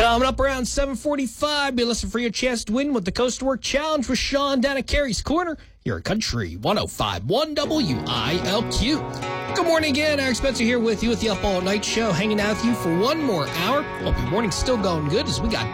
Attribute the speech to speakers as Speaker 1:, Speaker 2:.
Speaker 1: Coming up around 7:45, be listening for your chance to win with the Coast to Work Challenge with Sean down at Carrie's Corner. Here at Country 105.1 WILQ. Good morning again. Eric Spencer here with you with the Up All Night Show, hanging out with you for one more hour. Hope your morning's still going good as we got